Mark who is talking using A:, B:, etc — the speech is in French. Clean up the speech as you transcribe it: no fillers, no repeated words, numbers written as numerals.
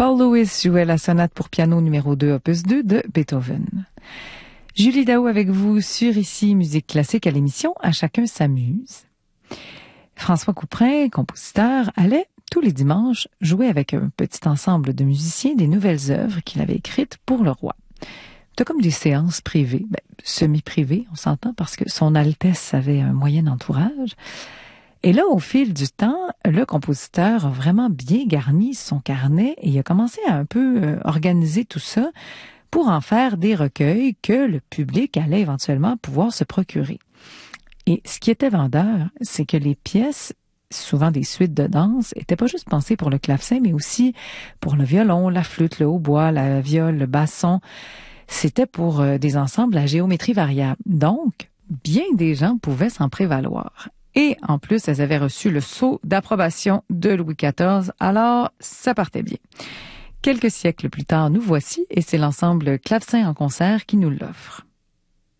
A: Paul Lewis jouait la sonate pour piano numéro 2, opus 2 de Beethoven. Julie Daou avec vous sur Ici Musique Classique à l'émission À chacun s'amuse. François Couperin, compositeur, allait tous les dimanches jouer avec un petit ensemble de musiciens des nouvelles œuvres qu'il avait écrites pour le roi. C'était comme des séances privées, semi-privées, on s'entend, parce que son Altesse avait un moyen entourage. Et là, au fil du temps, le compositeur a vraiment bien garni son carnet et il a commencé à un peu organiser tout ça pour en faire des recueils que le public allait éventuellement pouvoir se procurer. Et ce qui était vendeur, c'est que les pièces, souvent des suites de danse, étaient pas juste pensées pour le clavecin, mais aussi pour le violon, la flûte, le hautbois, la viole, le basson. C'était pour des ensembles à géométrie variable. Donc, bien des gens pouvaient s'en prévaloir. Et en plus, elles avaient reçu le sceau d'approbation de Louis XIV, alors ça partait bien. Quelques siècles plus tard, nous voici, et c'est l'ensemble Clavecin en concert qui nous l'offre.